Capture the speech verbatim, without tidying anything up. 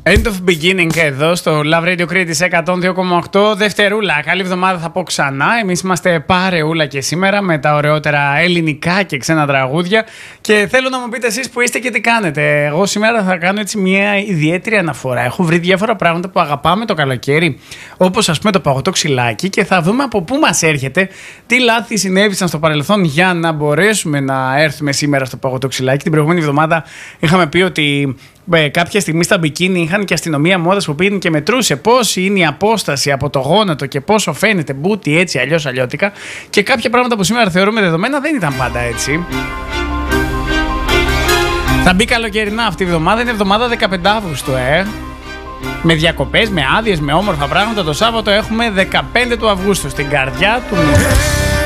End of beginning εδώ στο Love Radio Crete εκατόν δύο κόμμα οκτώ. Δευτερούλα. Καλή εβδομάδα θα πω ξανά. Εμείς είμαστε παρεούλα και σήμερα με τα ωραιότερα ελληνικά και ξένα τραγούδια. Και θέλω να μου πείτε εσείς που είστε και τι κάνετε. Εγώ σήμερα θα κάνω έτσι μια ιδιαίτερη αναφορά. Έχω βρει διάφορα πράγματα που αγαπάμε το καλοκαίρι, όπως ας πούμε το παγωτό ξυλάκι, και θα δούμε από πού μας έρχεται, τι λάθη συνέβησαν στο παρελθόν για να μπορέσουμε να έρθουμε σήμερα στο παγωτό ξυλάκι. Την προηγούμενη εβδομάδα είχαμε πει ότι Ε, κάποια στιγμή στα μπικίνι είχαν και αστυνομία μόδας που πήγαινε και μετρούσε πόση είναι η απόσταση από το γόνατο και πόσο φαίνεται μπούτι έτσι αλλιώς αλλιώτικα. Και κάποια πράγματα που σήμερα θεωρούμε δεδομένα δεν ήταν πάντα έτσι. Θα μπει καλοκαιρινά αυτή η εβδομάδα, είναι εβδομάδα δεκαπέντε Αυγούστου, ε. Με διακοπές, με άδειες, με όμορφα πράγματα. Το Σάββατο έχουμε δεκαπέντε του Αυγούστου, στην καρδιά του μήνα.